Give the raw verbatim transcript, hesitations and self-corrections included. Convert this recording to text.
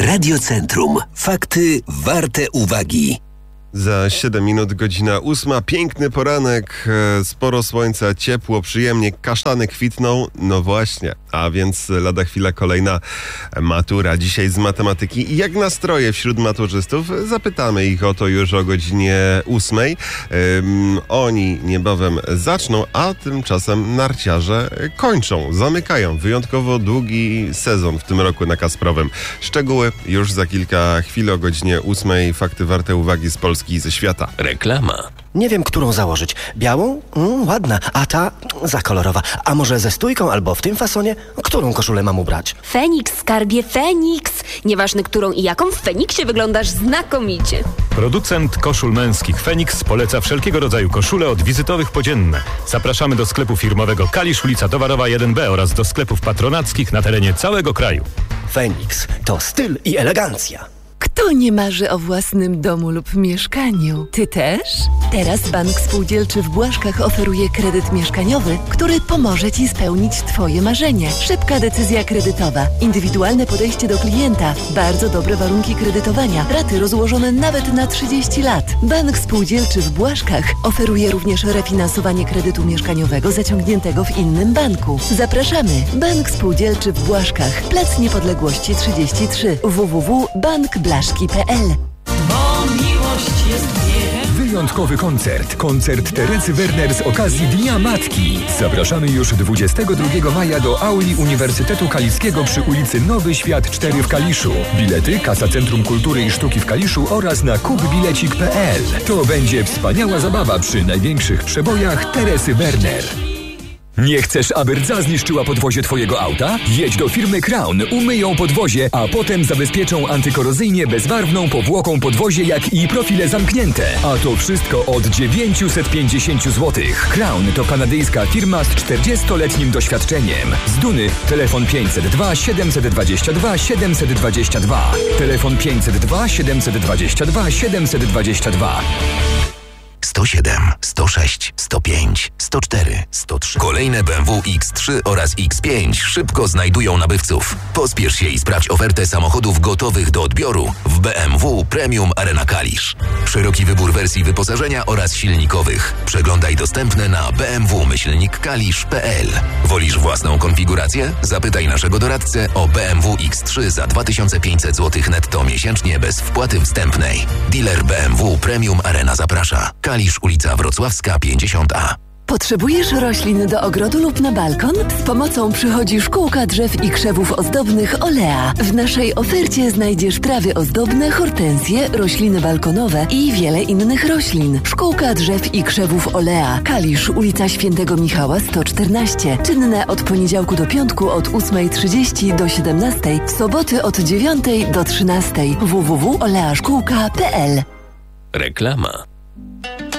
Radiocentrum. Fakty warte uwagi. Za siedem minut godzina ósma. Piękny poranek, sporo słońca, ciepło, przyjemnie, kasztany kwitną. No właśnie, a więc lada chwila kolejna matura. Dzisiaj z matematyki. Jak nastroje wśród maturzystów? Zapytamy ich o to już o godzinie ósmej. Um, oni niebawem zaczną, a tymczasem narciarze kończą, zamykają wyjątkowo długi sezon w tym roku na Kasprowym. Szczegóły już za kilka chwil o godzinie ósmej. Fakty warte uwagi z Polski i ze świata. Reklama. Nie wiem, którą założyć. Białą? Mm, ładna. A ta? Za kolorowa. A może ze stójką albo w tym fasonie? Którą koszulę mam ubrać? Feniks, skarbie, Feniks. Nieważne którą i jaką, w Feniksie wyglądasz znakomicie. Producent koszul męskich Feniks poleca wszelkiego rodzaju koszule od wizytowych po dzienne. Zapraszamy do sklepu firmowego Kalisz, ulica Towarowa jeden B oraz do sklepów patronackich na terenie całego kraju. Feniks to styl i elegancja. Kto nie marzy o własnym domu lub mieszkaniu? Ty też? Teraz Bank Spółdzielczy w Błaszkach oferuje kredyt mieszkaniowy, który pomoże Ci spełnić Twoje marzenie. Szybka decyzja kredytowa, indywidualne podejście do klienta, bardzo dobre warunki kredytowania, raty rozłożone nawet na trzydzieści lat. Bank Spółdzielczy w Błaszkach oferuje również refinansowanie kredytu mieszkaniowego zaciągniętego w innym banku. Zapraszamy! Bank Spółdzielczy w Błaszkach, Plac Niepodległości trzydzieści trzy, w w w kropka bank blaszki kropka p l. Bo miłość jest biegiem. Wyjątkowy koncert. Koncert Teresy Werner z okazji Dnia Matki. Zapraszamy już dwudziestego drugiego maja do auli Uniwersytetu Kaliskiego przy ulicy Nowy Świat cztery w Kaliszu. Bilety Kasa Centrum Kultury i Sztuki w Kaliszu oraz na kupbilecik kropka p l. To będzie wspaniała zabawa przy największych przebojach Teresy Werner. Nie chcesz, aby rdza zniszczyła podwozie Twojego auta? Jedź do firmy Crown, umyją podwozie, a potem zabezpieczą antykorozyjnie bezbarwną powłoką podwozie, jak i profile zamknięte. A to wszystko od dziewięćset pięćdziesiąt złotych. Crown to kanadyjska firma z czterdziestoletnim doświadczeniem. Z Duny telefon pięćset dwa siedemset dwadzieścia dwa siedemset dwadzieścia dwa. Telefon pięćset dwa siedemset dwadzieścia dwa siedemset dwadzieścia dwa. sto siedem, sto sześć, sto pięć, sto cztery, sto trzy. Kolejne B M W X trzy oraz X pięć szybko znajdują nabywców. Pospiesz się i sprawdź ofertę samochodów gotowych do odbioru w B M W Premium Arena Kalisz. Szeroki wybór wersji wyposażenia oraz silnikowych. Przeglądaj dostępne na b m w myślnik kalisz kropka p l. Wolisz własną konfigurację? Zapytaj naszego doradcę o B M W X trzy za dwa tysiące pięćset złotych netto miesięcznie bez wpłaty wstępnej. Dealer B M W Premium Arena zaprasza. Kalisz, ulica Wrocławska pięćdziesiąt A. Potrzebujesz roślin do ogrodu lub na balkon? Z pomocą przychodzi Szkółka Drzew i Krzewów Ozdobnych Olea. W naszej ofercie znajdziesz trawy ozdobne, hortensje, rośliny balkonowe i wiele innych roślin. Szkółka Drzew i Krzewów Olea. Kalisz, ulica Świętego Michała sto czternaście. Czynne od poniedziałku do piątku od ósmej trzydzieści do siedemnastej. W soboty od dziewiątej do trzynastej. w w w kropka olea szkółka kropka p l. Reklama.